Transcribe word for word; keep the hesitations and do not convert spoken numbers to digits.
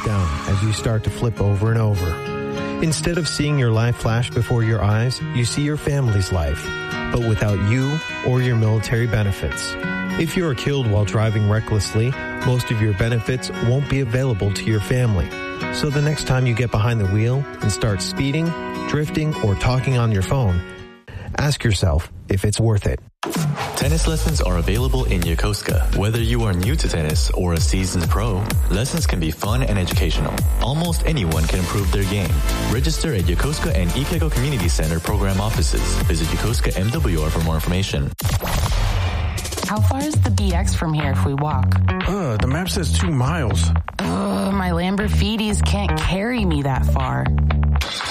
down as you start to flip over and over. Instead of seeing your life flash before your eyes, you see your family's life, but without you or your military benefits. If you are killed while driving recklessly, most of your benefits won't be available to your family. So the next time you get behind the wheel and start speeding, drifting, or talking on your phone, ask yourself if it's worth it. Tennis lessons are available in Yokosuka. Whether you are new to tennis or a seasoned pro, lessons can be fun and educational. Almost anyone can improve their game. Register at Yokosuka and Ikego Community Center program offices. Visit Yokosuka M W R for more information. How far is the B X from here if we walk? Uh, the map says two miles. Ugh, my Lamborghinis can't carry me that far.